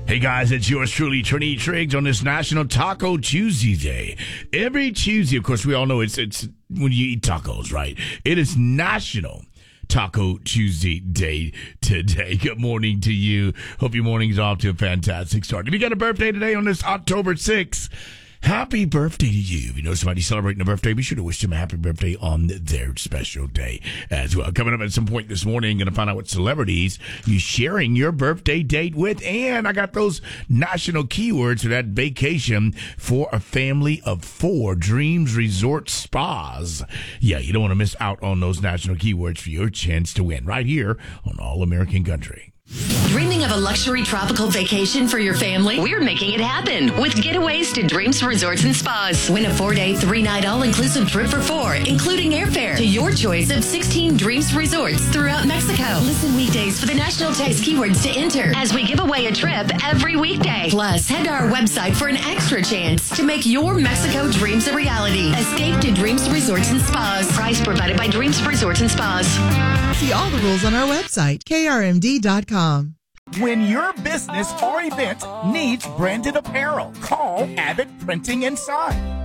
Hey guys, it's yours truly, Trini Triggs, on this National Taco Tuesday Day. Every Tuesday, of course, we all know it's when you eat tacos, right? It is National Taco Tuesday Day today. Good morning to you. Hope your morning's off to a fantastic start. If you got a birthday today on this October 6th, happy birthday to you. If you know somebody celebrating a birthday, be sure to wish them a happy birthday on their special day as well. Coming up at some point this morning, going to find out what celebrities you sharing your birthday date with. And I got those national keywords for that vacation for a family of 4, Dreams Resort Spas. Yeah, you don't want to miss out on those national keywords for your chance to win right here on All American Country. Dreaming of a luxury tropical vacation for your family? We're making it happen with Getaways to Dreams Resorts and Spas. Win a 4-day, 3-night all-inclusive trip for 4, including airfare to your choice of 16 Dreams Resorts throughout Mexico. Listen weekdays for the national text keywords to enter as we give away a trip every weekday. Plus, head to our website for an extra chance to make your Mexico dreams a reality. Escape to Dreams Resorts and Spas. Price provided by Dreams Resorts and Spas. See all the rules on our website, krmd.com. When your business or event needs branded apparel, call Abbott Printing and Sign.